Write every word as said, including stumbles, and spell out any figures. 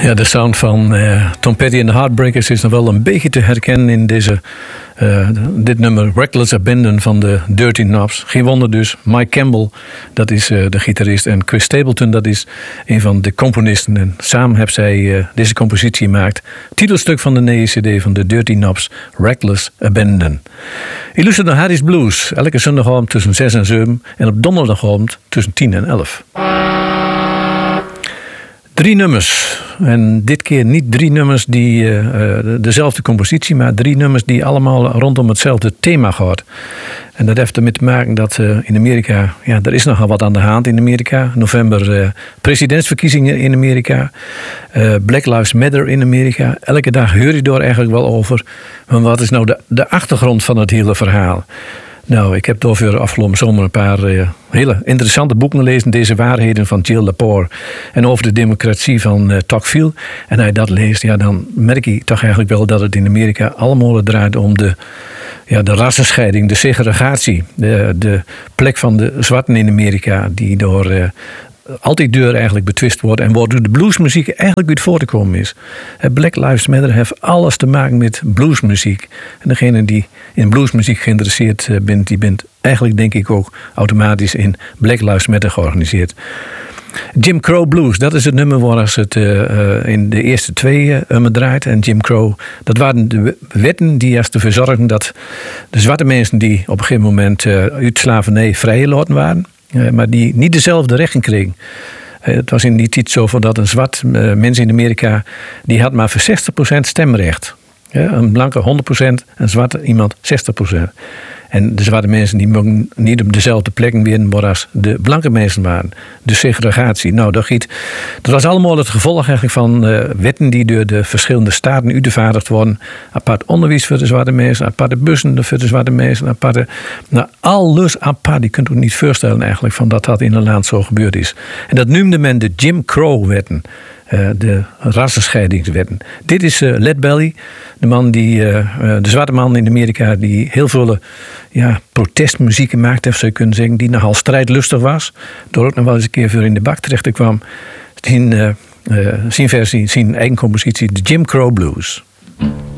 Ja, de sound van uh, Tom Petty en de Heartbreakers is nog wel een beetje te herkennen in deze, uh, dit nummer Reckless Abandon van de Dirty Knobs. Geen wonder dus, Mike Campbell, dat is uh, de gitarist, en Chris Stapleton, dat is een van de componisten. En samen hebben zij uh, deze compositie gemaakt. Titelstuk van de nieuwe cd van de Dirty Knobs, Reckless Abandon. Je luistert naar Harry's Blues, elke zondagavond tussen zes en zeven en op donderdagavond tussen tien en elf. Drie nummers. En dit keer niet drie nummers die uh, dezelfde compositie, maar drie nummers die allemaal rondom hetzelfde thema gaan. En dat heeft ermee te maken dat uh, in Amerika, ja, er is nogal wat aan de hand in Amerika. November uh, presidentsverkiezingen in Amerika. Uh, Black Lives Matter in Amerika. Elke dag hoor je er eigenlijk wel over. Maar wat is nou de, de achtergrond van het hele verhaal? Nou, ik heb door afgelopen zomer een paar uh, hele interessante boeken gelezen. Deze waarheden van Jill Lepore en over de democratie van uh, Tocqueville. En als je dat leest, ja, dan merk je toch eigenlijk wel dat het in Amerika allemaal draait om de, ja, de rassenscheiding, de segregatie. De, de plek van de zwarten in Amerika die door uh, altijd deur eigenlijk betwist wordt en waardoor de bluesmuziek eigenlijk uit voort te komen is. Black Lives Matter heeft alles te maken met bluesmuziek. En degene die in bluesmuziek geïnteresseerd bent, die bent eigenlijk denk ik ook automatisch in Black Lives Matter georganiseerd. Jim Crow Blues, dat is het nummer waar het uh, in de eerste twee uh, draait. En Jim Crow, dat waren de wetten die ervoor zorgden dat de zwarte mensen die op een gegeven moment uh, uit slavernij vrijgelaten waren, Uh, maar die niet dezelfde rechten kregen. Uh, het was in die tijd zo dat een zwart uh, mens in Amerika, die had maar voor zestig procent stemrecht. Uh, een blanke honderd procent, een zwarte iemand zestig procent. En de zwarte mensen die mogen niet op dezelfde plekken weer als de blanke mensen waren. De segregatie. Nou, dat, giet, dat was allemaal het gevolg eigenlijk van uh, wetten die door de verschillende staten uitgevaardigd worden. Apart onderwijs voor de zwarte mensen, aparte bussen voor de zwarte mensen, aparte. Nou, alles apart. Je kunt het niet voorstellen eigenlijk van dat dat in een land zo gebeurd is. En dat noemde men de Jim Crow-wetten. Uh, de rassenscheidingswetten. Dit is uh, Lead Belly, de man die, uh, uh, de zwarte man in Amerika die heel veel uh, ja, protestmuziek gemaakt heeft, zou je kunnen zeggen, die nogal strijdlustig was, door ook nog wel eens een keer voor in de bak terecht te kwam. Zijn, uh, uh, zijn versie, zijn eigen compositie, de Jim Crow Blues.